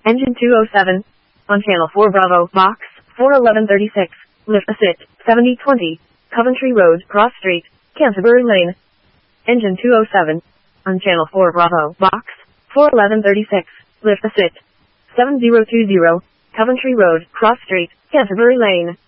Engine 207. On Channel 4 Bravo, Box 41136. Lift Assist, 7020. Coventry Road, Cross Street, Canterbury Lane. Engine 207. On Channel 4 Bravo, Box 41136. Lift Assist, 7020. Coventry Road, Cross Street, Canterbury Lane.